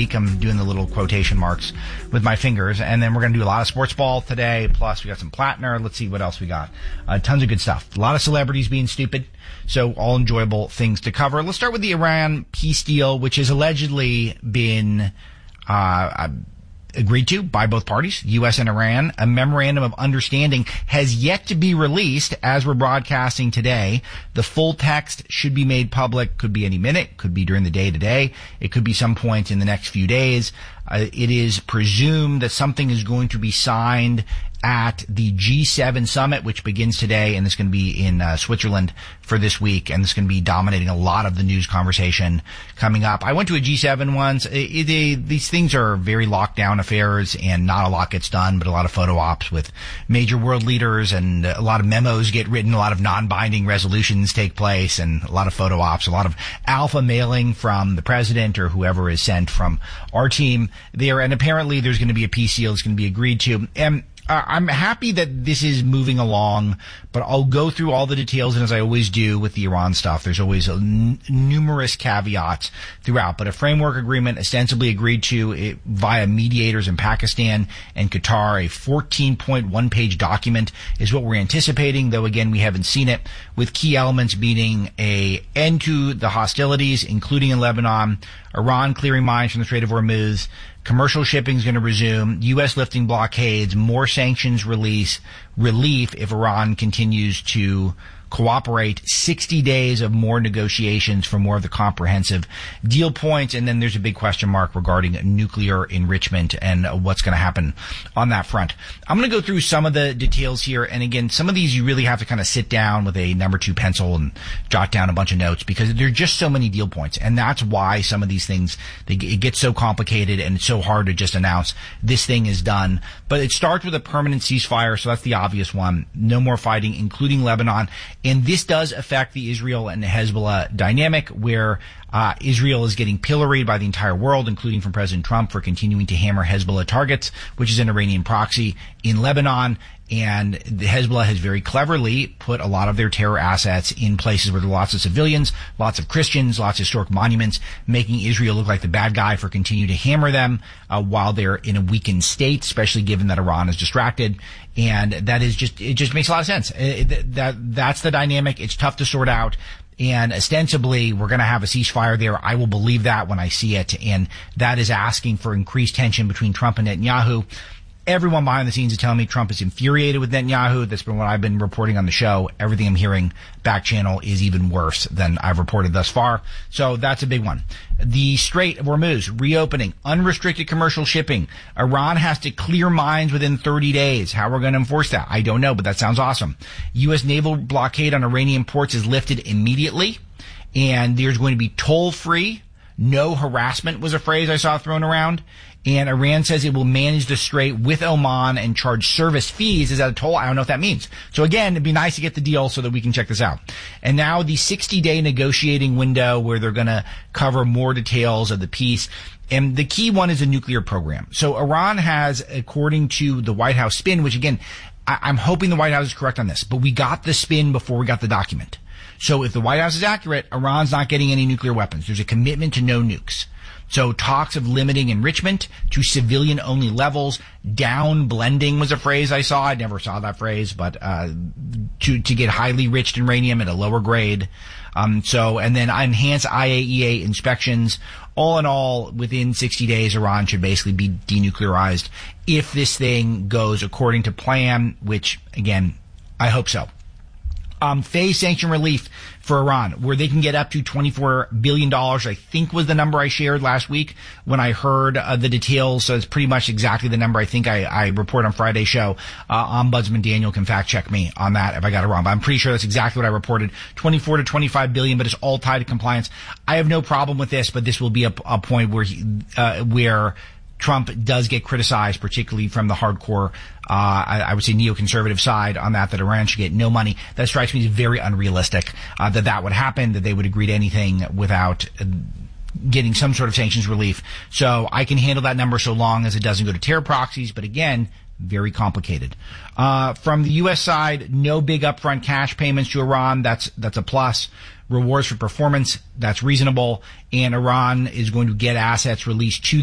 week. I'm doing the little quotation marks with my fingers. And then we're going to do a lot of sports ball today. Plus, we got some Plattner. Let's see what else we got. Tons of good stuff. A lot of celebrities being stupid. So all enjoyable things to cover. Let's start with the Iran peace deal, which has allegedly been agreed to by both parties, U.S. and Iran. A memorandum of understanding has yet to be released as we're broadcasting today. The full text should be made public, could be any minute, could be during the day today. It could be some point in the next few days. It is presumed that something is going to be signed at the G7 summit, which begins today, and it's going to be in Switzerland for this week, and it's going to be dominating a lot of the news conversation coming up. I went to a G7 once. These things are very locked down affairs, and not a lot gets done, but a lot of photo ops with major world leaders, and a lot of memos get written, a lot of non-binding resolutions take place, and a lot of photo ops, a lot of alpha mailing from the president or whoever is sent from our team there, and apparently there's going to be a peace deal that's going to be agreed to. And I'm happy that this is moving along, but I'll go through all the details, and as I always do with the Iran stuff, there's always numerous caveats throughout. But a framework agreement ostensibly agreed to via mediators in Pakistan and Qatar, a 14.1-page document is what we're anticipating, though again we haven't seen it, with key elements being a end to the hostilities, including in Lebanon, Iran clearing mines from the Strait of Hormuz, commercial shipping is going to resume, U.S. lifting blockades, more sanctions relief if Iran continues to cooperate, 60 days of more negotiations for more of the comprehensive deal points, and then there's a big question mark regarding nuclear enrichment and what's going to happen on that front. I'm going to go through some of the details here, and again, some of these you really have to kind of sit down with a number 2 pencil and jot down a bunch of notes, because there are just so many deal points, and that's why some of these things, it gets so complicated and it's so hard to just announce this thing is done. But it starts with a permanent ceasefire, so that's the obvious one. No more fighting, including Lebanon. And this does affect the Israel and Hezbollah dynamic, where Israel is getting pilloried by the entire world, including from President Trump, for continuing to hammer Hezbollah targets, which is an Iranian proxy in Lebanon. And the Hezbollah has very cleverly put a lot of their terror assets in places where there are lots of civilians, lots of Christians, lots of historic monuments, making Israel look like the bad guy for continuing to hammer them while they're in a weakened state, especially given that Iran is distracted. And that is it just makes a lot of sense. That's the dynamic. It's tough to sort out. And ostensibly, we're going to have a ceasefire there. I will believe that when I see it. And that is asking for increased tension between Trump and Netanyahu. Everyone behind the scenes is telling me Trump is infuriated with Netanyahu. That's been what I've been reporting on the show. Everything I'm hearing back channel is even worse than I've reported thus far. So that's a big one. The Strait of Hormuz reopening, unrestricted commercial shipping. Iran has to clear mines within 30 days. How we're going to enforce that, I don't know, but that sounds awesome. U.S. naval blockade on Iranian ports is lifted immediately, and there's going to be toll-free. No harassment was a phrase I saw thrown around. And Iran says it will manage the strait with Oman and charge service fees. Is that a toll? I don't know what that means. So again, it'd be nice to get the deal so that we can check this out. And now the 60-day negotiating window, where they're going to cover more details of the peace. And the key one is a nuclear program. So Iran has, according to the White House spin, which again, I'm hoping the White House is correct on this, but we got the spin before we got the document. So if the White House is accurate, Iran's not getting any nuclear weapons. There's a commitment to no nukes. So talks of limiting enrichment to civilian-only levels. Down blending was a phrase I saw. I never saw that phrase, but to get highly enriched uranium at a lower grade. And then enhance IAEA inspections. All in all, within 60 days, Iran should basically be denuclearized if this thing goes according to plan, which, again, I hope so. Phase sanction relief for Iran, where they can get up to $24 billion, I think was the number I shared last week when I heard the details. So it's pretty much exactly the number I think I report on Friday's show. Ombudsman Daniel can fact check me on that if I got it wrong, but I'm pretty sure that's exactly what I reported. 24 to 25 billion, but it's all tied to compliance. I have no problem with this, but this will be a point where Trump does get criticized, particularly from the hardcore, I would say neoconservative side on that Iran should get no money. That strikes me as very unrealistic, that would happen, that they would agree to anything without getting some sort of sanctions relief. So I can handle that number so long as it doesn't go to terror proxies, but again, very complicated. From the U.S. side, no big upfront cash payments to Iran. That's a plus. Rewards for performance, that's reasonable. And Iran is going to get assets released to